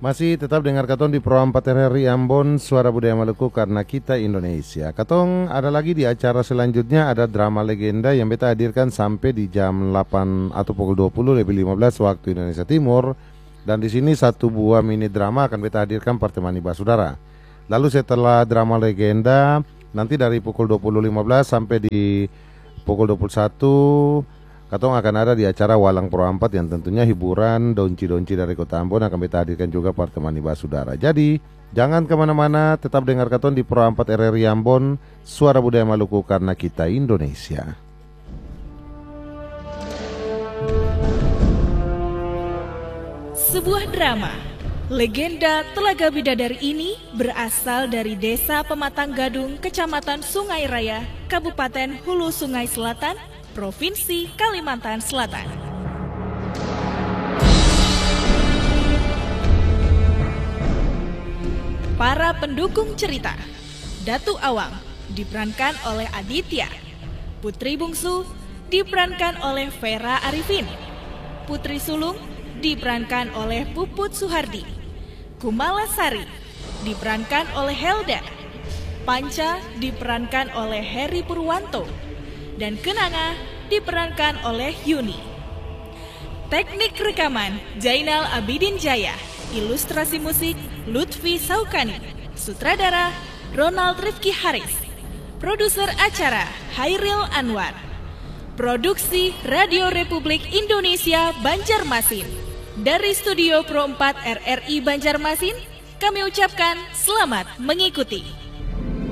Masih tetap dengar Katong di Pro 4 RRI Ambon, Suara Budaya Maluku karena kita Indonesia. Katong ada lagi di acara selanjutnya, ada drama legenda yang beta hadirkan sampai di jam 8 atau pukul 20:15 waktu Indonesia Timur. Dan di sini satu buah mini drama akan beta hadirkan pertemani Basudara. Lalu setelah drama legenda, nanti dari pukul 20:15 sampai di pukul 21, Katong akan ada di acara Walang Pro 4 yang tentunya hiburan donci-donci dari Kota Ambon akan kita hadirkan juga pertemani Basudara. Jadi jangan kemana-mana, tetap dengar Katong di Pro 4 RRI Ambon, Suara Budaya Maluku karena kita Indonesia. Sebuah drama, legenda Telaga Bidadari ini berasal dari Desa Pematang Gadung, Kecamatan Sungai Raya, Kabupaten Hulu Sungai Selatan, Provinsi Kalimantan Selatan. Para pendukung cerita: Datu Awang diperankan oleh Aditya, Putri Bungsu diperankan oleh Vera Arifin, Putri Sulung diperankan oleh Puput Suhardi, Kumala Sari diperankan oleh Helda, Panca diperankan oleh Heri Purwanto, dan Kenanga diperankan oleh Yuni. Teknik rekaman Jainal Abidin Jaya, ilustrasi musik Lutfi Saukani, sutradara Ronald Rifki Haris, produser acara Hairil Anwar, produksi Radio Republik Indonesia Banjarmasin. Dari Studio Pro 4 RRI Banjarmasin, kami ucapkan selamat mengikuti.